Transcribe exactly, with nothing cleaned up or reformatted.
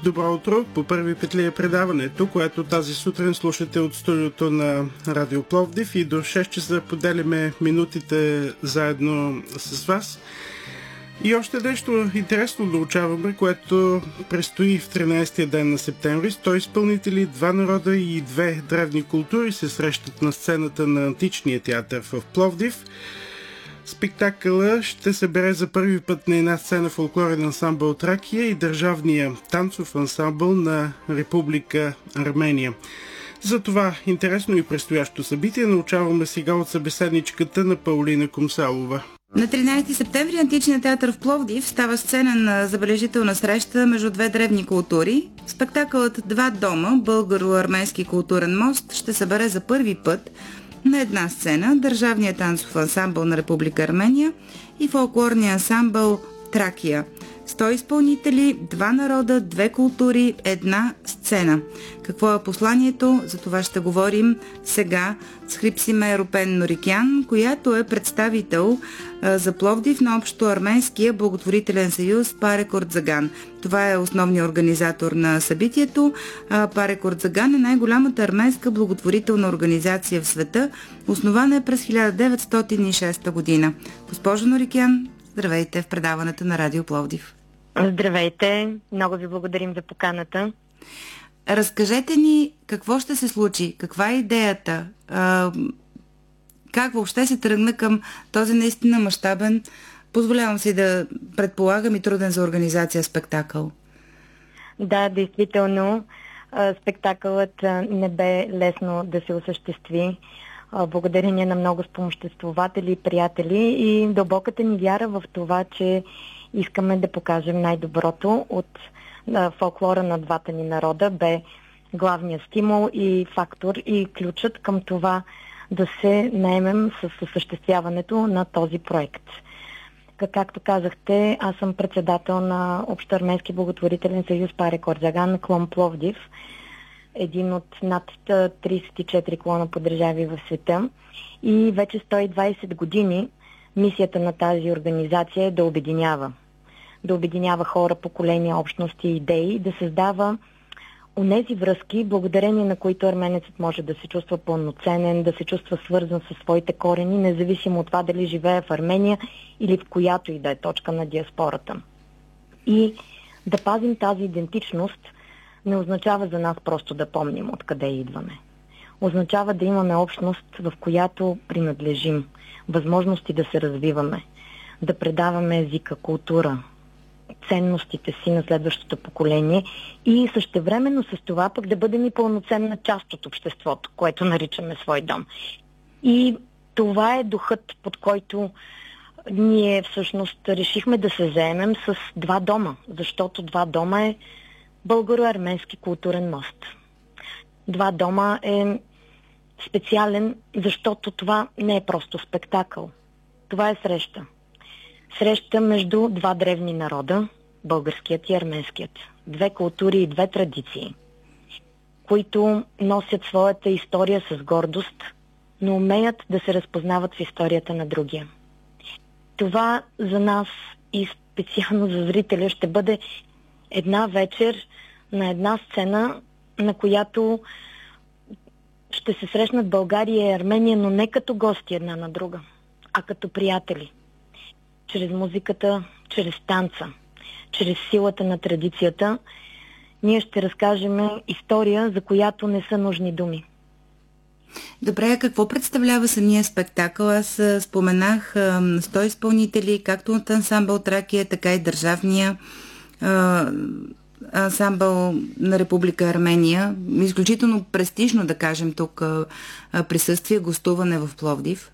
Добро утро! По първи петли е предаването, което тази сутрин слушате от студиото на Радио Пловдив и до шест часа поделяме минутите заедно с вас. И още нещо интересно да учаваме, което предстои в тринайсетия ден на септември. сто изпълнители, два народа и две древни култури се срещат на сцената на Античния театър в Пловдив. Спектакъла ще събере за първи път на една сцена фолклорен ансамбъл Тракия и държавния танцов ансамбъл на Република Армения. За това интересно и предстоящо събитие научаваме сега от събеседничката на Паулина Комсалова. На тринайсети септември Античният театър в Пловдив става сцена на забележителна среща между две древни култури. Спектакълът «Два дома. Българо-арменски културен мост» ще събере за първи път на една сцена държавния танцов ансамбъл на Република Армения и фолклорния ансамбъл Тракия. сто изпълнители, два народа, две култури, една сцена. Какво е посланието? За това ще говорим сега с Хрипсиме Ропен Норикян, която е представител а, за Пловдив на общо арменския благотворителен съюз Парек Ордзаган. Това е основният организатор на събитието. А, Парек Ордзаган е най-голямата арменска благотворителна организация в света. Основана е през хиляда деветстотин и шеста година. Госпожо Норикян, здравейте в предаването на Радио Пловдив. Здравейте, много ви благодарим за поканата. Разкажете ни какво ще се случи, каква е идеята, а, как въобще се тръгна към този наистина мащабен, позволявам си да предполагам и труден за организация спектакъл. Да, действително, спектакълът не бе лесно да се осъществи. Благодарение на много спомоществователи и приятели и дълбоката ни вяра в това, че искаме да покажем най-доброто от а, фолклора на двата ни народа, бе главният стимул и фактор и ключът към това да се наемем с осъществяването на този проект. Както казахте, аз съм председател на Общоарменски благотворителен съюз Парек Ордзаган, клон Пловдив, един от над трийсет и четири клона по държави в света, и вече сто и двайсет години мисията на тази организация е да обединява. Да обединява хора, поколения, общности и идеи, да създава онези връзки, благодарение на които арменецът може да се чувства пълноценен, да се чувства свързан със своите корени, независимо от това дали живее в Армения или в която и да е точка на диаспората. И да пазим тази идентичност не означава за нас просто да помним откъде идваме. Означава да имаме общност, в която принадлежим, възможности да се развиваме, да предаваме езика, култура, ценностите си на следващото поколение и същевременно с това пък да бъдем и пълноценна част от обществото, което наричаме свой дом. И това е духът, под който ние всъщност решихме да се заемем с два дома, защото два дома е българо-арменски културен мост. Два дома е специален, защото това не е просто спектакъл. Това е среща. Среща между два древни народа, българският и арменският. Две култури и две традиции, които носят своята история с гордост, но умеят да се разпознават в историята на другия. Това за нас и специално за зрителя ще бъде една вечер на една сцена, на която ще се срещнат България и Армения, но не като гости една на друга, а като приятели. Чрез музиката, чрез танца, чрез силата на традицията, ние ще разкажем история, за която не са нужни думи. Добре, какво представлява самия спектакъл? Аз споменах сто изпълнители, както от ансамбъл Тракия, така и държавния а, ансамбъл на Република Армения. Изключително престижно, да кажем, тук а, присъствие, гостуване в Пловдив.